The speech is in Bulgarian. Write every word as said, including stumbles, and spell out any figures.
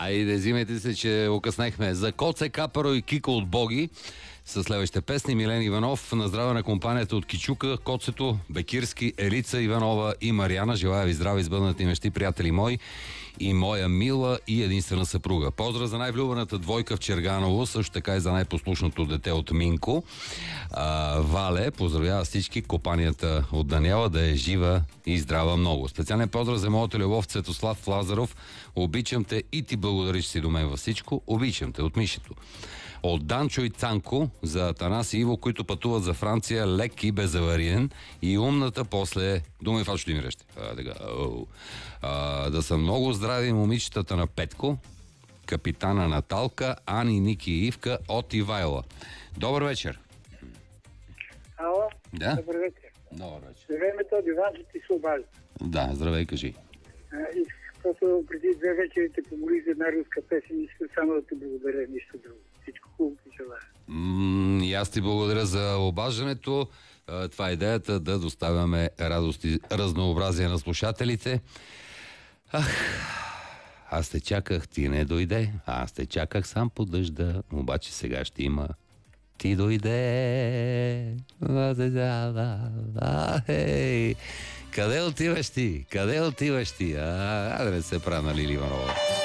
Айде, взимайте се, че окъснехме. За Коце, Капаро и Кико от Боги с следващите песни. Милен Иванов, на здраве на компанията от Кичука, Коцето, Бекирски, Елица Иванова и Мариана. Желая ви здраве, избъднати мечти, приятели мои и моя мила и единствена съпруга. Поздрав за най-влюбената двойка в Черганово, също така и за най-послушното дете от Минко. А, Вале, поздравява всички, компанията от Даниела да е жива и здрава много. Специален поздрав за моята любов Цветослав Лазаров. Обичам те и ти благодаря, че си до мен във всичко. Обичам те от Мишето. От Данчо и Цанко за Атанас и Иво, които пътуват за Франция, лек и безавариен, и умната после... Думай фал, ще ми рещи. Да са много здрави момичетата на Петко, капитана Наталка, Ани, Ники и Ивка от Ивайла. Добър вечер. Ало? Да? Добър вечер. Добър вечер. Здравей ме, то Диван, че ти се обажда. Да, здравей, кажи. И просто преди две вечери те помолих за една руска песен и искам само да те благодаря, нищо друго. Всичко хубаво ти желая. М- и аз ти благодаря за обаждането. Това е идеята, да доставяме радост и разнообразие на слушателите. Ах, аз те чаках, ти не дойде. Аз те чаках сам по дъжда, обаче сега ще има. Ти дойде. Къде отиваш ти? Къде отиваш ти? А, да не се правя на Лили Иванова.